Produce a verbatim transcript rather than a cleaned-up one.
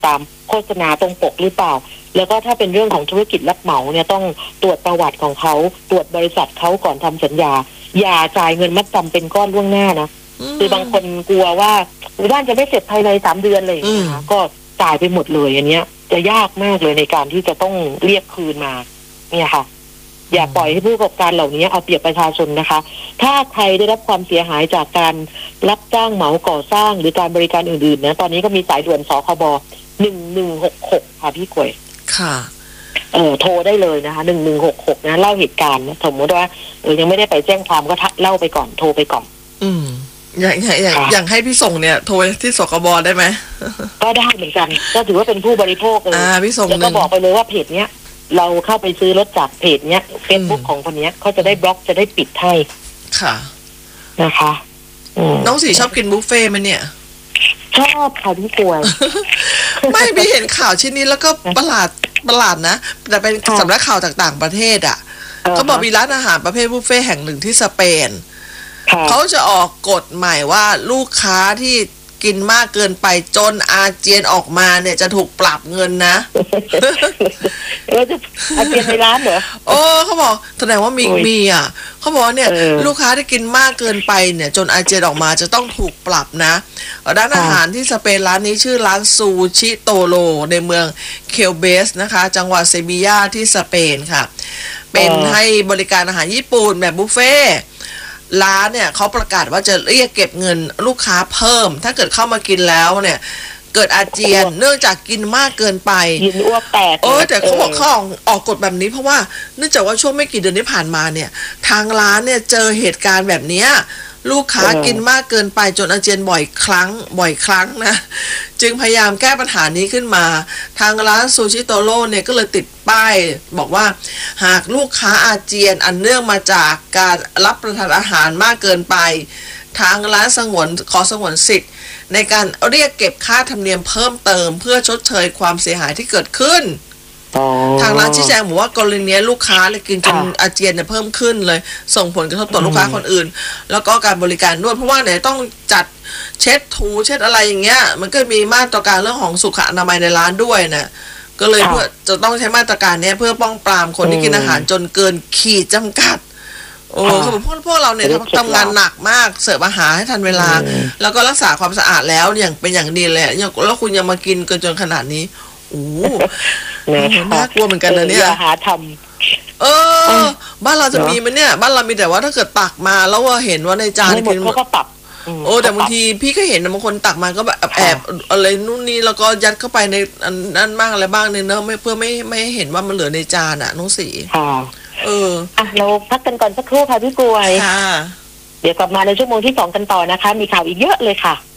ตามโฆษณาตรงปกหรือเปล่าแล้วก็ถ้าเป็นเรื่องของธุรกิจรับเหมาเนี่ยต้องตรวจประวัติของเขาตรวจบริษัทเขาก่อนทำสัญญาอย่าจ่ายเงินมัดจำเป็นก้อนล่วงหน้านะคือบางคนกลัวว่าบ้านจะไม่เสร็จภายในสามเดือนเลยนะคะก็จ่ายไปหมดเลยอันเนี้ยจะยากมากเลยในการที่จะต้องเรียกคืนมาเนี่ยค่ะอย่าปล่อยให้ผู้ประกอบการเหล่านี้เอาเปรียบประชาชนนะคะถ้าใครได้รับความเสียหายจากการรับจ้างเหมาก่อสร้างหรือการบริการอื่นๆนะตอนนี้ก็มีสายด่วนสคบหนึ่งหนึ่งหกหกค่ะพี่กวยค่ะเออโทรได้เลยนะคะหนึ่งหนึ่งหกหกนะเล่าเหตุการณ์นะสมมติว่าเออยังไม่ได้ไปแจ้งความก็เล่าไปก่อนโทรไปก่อนอืมอย่างอย่างอย่างอย่างให้พี่ส่งเนี่ยโทรที่สคบได้ไหมก็ได้เหมือนกันก็ถือว่าเป็นผู้บริโภคเลยอ่าพี่ส่งแล้วก็บอกไปเลยว่าเพจเนี้ยเราเข้าไปซื้อรถจากเพจเนี้ยเฟซบุ๊กของคนเนี้ยเขาจะได้บล็อกจะได้ปิดให้ค่ะนะคะน้องสีชอบกินบุฟเฟ่ไหมเนี่ยชอบค่ะพี่ป่วยไม่พี่เห็นข่าวชิ้นนี้แล้วก็ประหลาดประหลาดนะแต่เป็นสำนักข่าวจากต่างประเทศอ่ะเขาบอกมีร้านอาหารประเภทบุฟเฟ่แห่งหนึ่งที่สเปนเขาจะออกกฎใหม่ว่าลูกค้าที่กินมากเกินไปจนอาเจียนออกมาเนี่ยจะถูกปรับเงินนะแล้วจะอาเจียนในร้านเหรอโอ้เขาบอกแสดงว่ามีมีอ่ะเขาบอกเนี่ยลูกค้าที่กินมากเกินไปเนี่ยจนอาเจียนออกมาจะต้องถูกปรับนะร้านอาหารที่สเปนร้านนี้ชื่อร้านซูชิโตโรในเมืองเคลเบสนะคะจังหวัดเซบียาที่สเปนค่ะเป็นให้บริการอาหารญี่ปุ่นแบบบุฟเฟ่ร้านเนี่ยเขาประกาศว่าจะเรียกเก็บเงินลูกค้าเพิ่มถ้าเกิดเข้ามากินแล้วเนี่ยเกิดอาเจียนเนื่องจากกินมากเกินไปกินอ้วกแตกเออแต่เขาบอกเขาออกออกกฎแบบนี้เพราะว่าเนื่องจากว่าช่วงไม่กี่เดือนที่ผ่านมาเนี่ยทางร้านเนี่ยเจอเหตุการณ์แบบนี้ลูกค้ากินมากเกินไปจนอาเจียนบ่อยครั้งบ่อยครั้งนะจึงพยายามแก้ปัญหานี้ขึ้นมาทางร้านซูชิโตโร่เนี่ยก็เลยติดป้ายบอกว่าหากลูกค้าอาเจียนอันเนื่องมาจากการรับประทานอาหารมากเกินไปทางร้านสงวนขอสงวนสิทธิ์ในการเรียกเก็บค่าธรรมเนียมเพิ่มเติมเพื่อชดเชยความเสียหายที่เกิดขึ้นทางร้านชี้แจงบอกว่ากรณีนี้ลูกค้าเลยกินจนอาเจียนเนี่ยเพิ่มขึ้นเลยส่งผลกระทบต่อลูกค้าคนอื่นแล้วก็การบริการด้วยเพราะว่าเนี่ยต้องจัดเช็ดถูเช็ดอะไรอย่างเงี้ยมันก็มีมาตรการเรื่องของสุขอนามัยในร้านด้วยนะก็เลยเพื่อจะต้องใช้มาตรการนี้เพื่อป้องปรามคนที่กินอาหารจนเกินขีดจำกัดโอ้เขาบอกพวกพวกเราเนี่ยทำงานหนักมากเสิร์ฟอาหารให้ทันเวลาแล้วก็รักษาความสะอาดแล้วอย่างเป็นอย่างดีเลยแล้วคุณยังมากินเกินจนขนาดนี้โอ้น่ากลัวเหมือนกันนะเนี่ยหาทำเออบ้านเราจะมีมันเนี่ยบ้านเรามีแต่ว่าถ้าเกิดตักมาแล้วว่าเห็นว่าในจานกินเขาก็ปรับโอ้แต่บางทีพี่ก็เห็นบางคนตักมาก็แบบแอบอะไรนู่นนี่แล้วก็ยัดเข้าไปในนั่นบ้างอะไรบ้างเนี่ยเนอะไม่เพื่อไม่ไม่เห็นว่ามันเหลือในจานอ่ะน้องสีค่ะเอออ่ะเราพักกันก่อนสักครู่ค่ะพี่กวยค่ะเดี๋ยวกลับมาในชั่วโมงที่สองกันต่อนะคะมีข่าวอีกเยอะเลยค่ะ